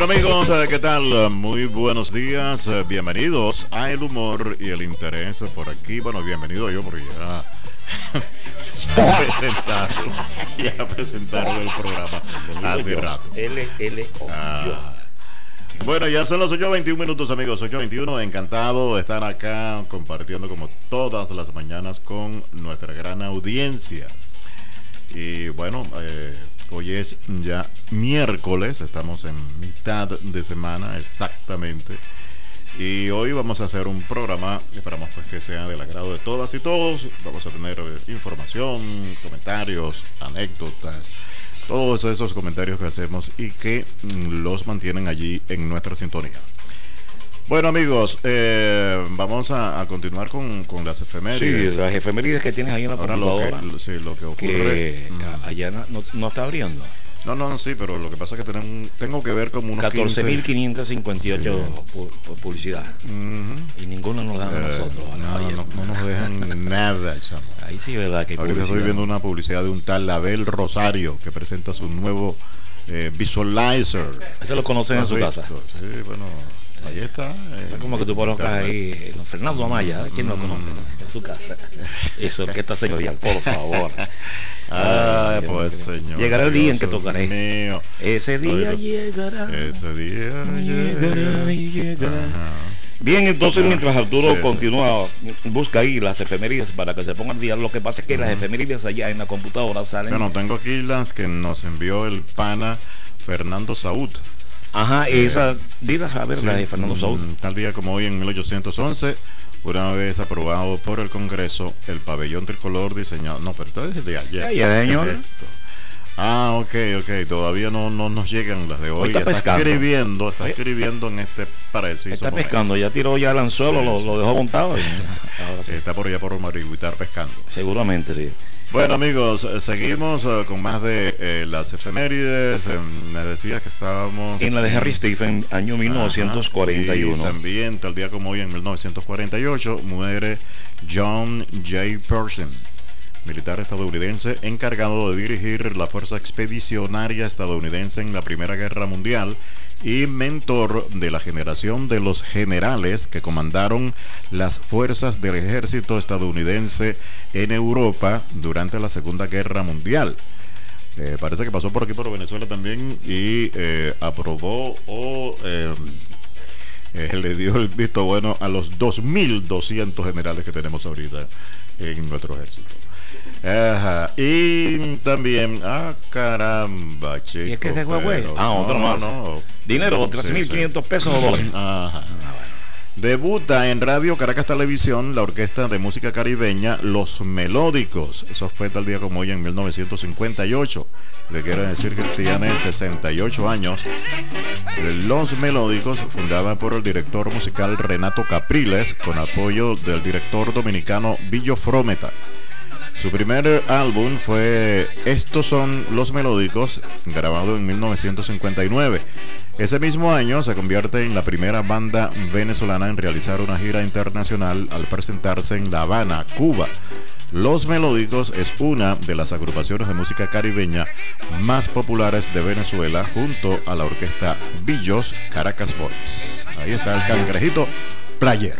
Amigos, ¿qué tal? Muy buenos días, bienvenidos a El Humor y el Interés por aquí. Bueno, bienvenido yo porque ya presentaron el programa hace rato. Bueno, ya son las 8:21 minutos, amigos, 8:21. Encantado de estar acá compartiendo como todas las mañanas con nuestra gran audiencia. Y bueno, hoy es ya miércoles, estamos en mitad de semana exactamente. Y hoy vamos a hacer un programa, esperamos pues que sea del agrado de todas y todos. Vamos a tener información, comentarios, anécdotas, todos esos comentarios que hacemos y que los mantienen allí en nuestra sintonía. Bueno, amigos, vamos a continuar con las efemérides. Sí, las efemérides que tienes ahí en la computadora. Lo que ocurre. Que allá no está abriendo. No, sí, pero lo que pasa es que tengo que ver como unos 14.558 publicidad. Y ninguno nos da a nosotros. No nos dejan nada, chamo. Ahí sí, verdad que ahorita estoy viendo una publicidad de un tal Abel Rosario que presenta su nuevo visualizer. ¿Eso lo conocen en su casa? Sí, bueno. Ahí está. Es como que tú conozcas ahí Fernando Amaya, ¿quién lo conoce? En su casa. Eso, que está señorial, por favor. Pues señor. Llegará el día en que tocaré. Mío. Ese día llegará. Ese día llegará. Bien, entonces mientras Arturo continúa, busca ahí las efemérides para que se pongan al día. Lo que pasa es que las efemérides allá en la computadora salen. Bueno, tengo aquí las que nos envió el pana Fernando Saúd. Ajá, esa, dilas a ver, sí, la de Fernando Saúd. Tal día como hoy en 1811, una vez aprobado por el Congreso, el pabellón tricolor diseñado. No, pero esto es de ayer. Señor. Ok, todavía no nos llegan las de hoy. Está escribiendo en este preciso está pescando, momento. Ya tiró ya el anzuelo, sí, lo dejó montado. Ahora sí. Está por allá por Mariguitar pescando. Seguramente, sí. Bueno, amigos, seguimos con más de las efemérides. Me decía que estábamos en la de Harry Stephen, año 1941. Y también, tal día como hoy, en 1948, muere John J. Pershing, militar estadounidense encargado de dirigir la fuerza expedicionaria estadounidense en la Primera Guerra Mundial y mentor de la generación de los generales que comandaron las fuerzas del ejército estadounidense en Europa durante la Segunda Guerra Mundial. Parece que pasó por aquí por Venezuela también y aprobó le dio el visto bueno a los 2.200 generales que tenemos ahorita en nuestro ejército. Ajá. Y también, caramba, chico. ¿Y es que ese güey? Otro más. No. Dinero, 13.500 pesos o dólares. Ajá. Debuta en Radio Caracas Televisión la orquesta de música caribeña Los Melódicos. Eso fue tal día como hoy en 1958. Le quiero decir que tiene 68 años. Los Melódicos, fundada por el director musical Renato Capriles, con apoyo del director dominicano Billo Frometa. Su primer álbum fue Estos son los Melódicos, grabado en 1959. Ese mismo año se convierte en la primera banda venezolana en realizar una gira internacional al presentarse en La Habana, Cuba. Los Melódicos es una de las agrupaciones de música caribeña más populares de Venezuela, junto a la orquesta Billos Caracas Boys. Ahí está el cangrejito playero.